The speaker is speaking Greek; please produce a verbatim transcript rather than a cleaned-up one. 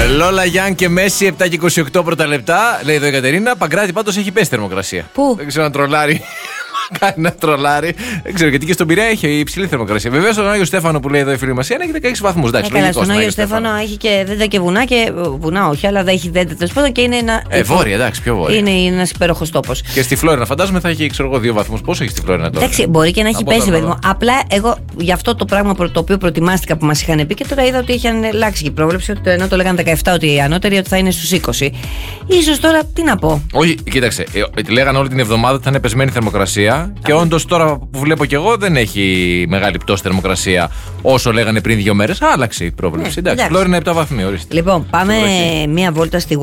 Λόλα Γιάν και Μέση, επτά και είκοσι οκτώ πρώτα λεπτά. Λέει εδώ η Κατερίνα. Παγκράτη πάντως έχει πέσει θερμοκρασία. Πού? Δεν ξέρω αν τρολάρει. Κάνει να τρολάρει. Δεν ξέρω γιατί και στον Πειραιά έχει υψηλή θερμοκρασία. Βέβαια στον Άγιο Στέφανο που λέει εδώ η φίλη μας έχει δεκαέξι βαθμούς. Ε, καλά, στον Άγιο Στέφανο έχει και δέντρα και βουνά και. Βουνά όχι, αλλά δεν έχει δέντρα τέλος πάντων και είναι ένα. Ε, βόρεια, εντάξει, πιο βόρεια. Είναι ένας υπέροχος τόπος. Και στη Φλόρινα φαντάζομαι θα έχει ξέρω εγώ δύο βαθμούς. Πόσο έχει στη Φλόρινα τώρα? Εντάξει, μπορεί και να έχει πέσει, παιδί μου. Απλά εγώ γι' αυτό το πράγμα το οποίο προετοιμάστηκα που μας είχαν πει και τώρα είδα ότι είχαν αλλάξει και η πρόβλεψη. Ότι ενώ το λέγανε δεκαεπτά ότι η ανώτερη ότι θα είναι στους είκοσι. Ίσως τώρα τι να πω. Όχι, κοίταξε. Λέγανε όλη την εβδομάδα ότι θα είναι πεσμένη θερμοκρασία και όντως τώρα που βλέπω κι εγώ δεν έχει μεγάλη πτώση θερμοκρασία όσο λέγανε πριν δύο μέρες. Άλλαξε η πρόβλεψη. Ναι, εντάξει, Φλόρινα επτά βαθμοί, ορίστε. Λοιπόν, πάμε μία βόλτα στη